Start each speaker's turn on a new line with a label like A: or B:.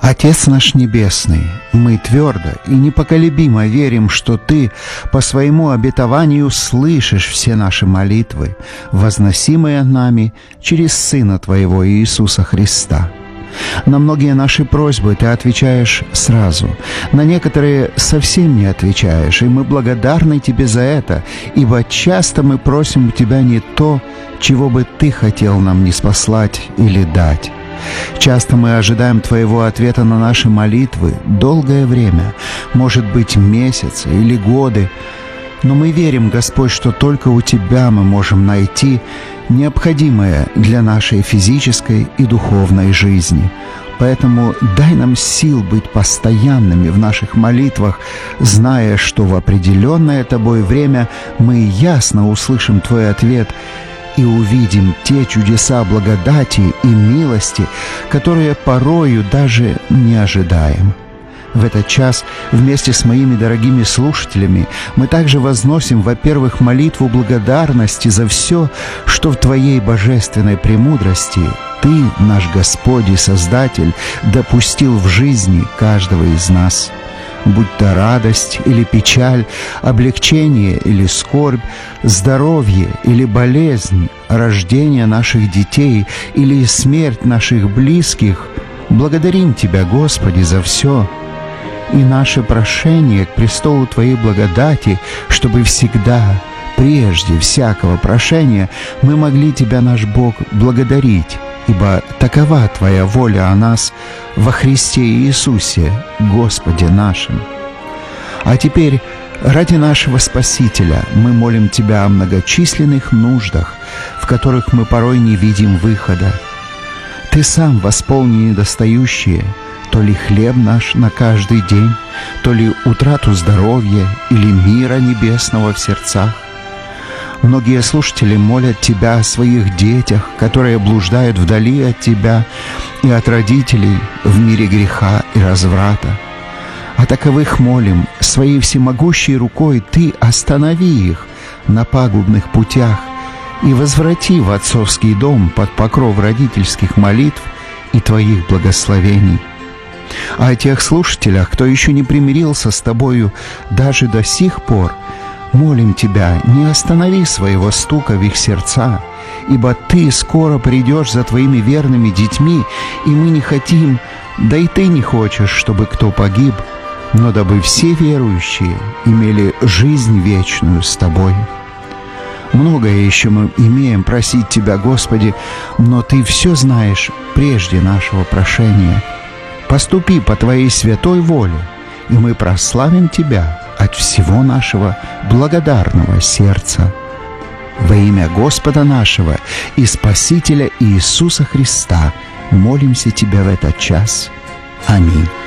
A: Отец наш Небесный, мы твердо и непоколебимо верим, что Ты по своему обетованию слышишь все наши молитвы, возносимые нами через Сына Твоего Иисуса Христа. На многие наши просьбы Ты отвечаешь сразу, на некоторые совсем не отвечаешь, и мы благодарны Тебе за это, ибо часто мы просим у Тебя не то, чего бы Ты хотел нам ниспослать или дать. Часто мы ожидаем Твоего ответа на наши молитвы долгое время, может быть, месяцы или годы, но мы верим, Господь, что только у Тебя мы можем найти необходимое для нашей физической и духовной жизни. Поэтому дай нам сил быть постоянными в наших молитвах, зная, что в определенное Тобой время мы ясно услышим Твой ответ и увидим те чудеса благодати и милости, которые порою даже не ожидаем. В этот час вместе с моими дорогими слушателями мы также возносим, во-первых, молитву благодарности за все, что в Твоей божественной премудрости Ты, наш Господь и Создатель, допустил в жизни каждого из нас. Будь то радость или печаль, облегчение или скорбь, здоровье или болезнь, рождение наших детей или смерть наших близких, благодарим Тебя, Господи, за все. И наше прошение к престолу Твоей благодати, чтобы всегда, прежде всякого прошения, мы могли Тебя, наш Бог, благодарить, ибо такова Твоя воля о нас во Христе Иисусе, Господе нашим. А теперь, ради нашего Спасителя, мы молим Тебя о многочисленных нуждах, в которых мы порой не видим выхода. Ты сам восполни недостающие, то ли хлеб наш на каждый день, то ли утрату здоровья или мира небесного в сердцах. Многие слушатели молят Тебя о своих детях, которые блуждают вдали от Тебя и от родителей в мире греха и разврата. О таковых молим, своей всемогущей рукой Ты останови их на пагубных путях и возврати в отцовский дом под покров родительских молитв и Твоих благословений. А о тех слушателях, кто еще не примирился с Тобою даже до сих пор, молим Тебя, не останови своего стука в их сердца, ибо Ты скоро придешь за Твоими верными детьми, и мы не хотим, да и Ты не хочешь, чтобы кто погиб, но дабы все верующие имели жизнь вечную с Тобой. Многое еще мы имеем просить Тебя, Господи, но Ты все знаешь прежде нашего прошения. Поступи по Твоей святой воле, и мы прославим Тебя от всего нашего благодарного сердца. Во имя Господа нашего и Спасителя Иисуса Христа молимся Тебя в этот час. Аминь.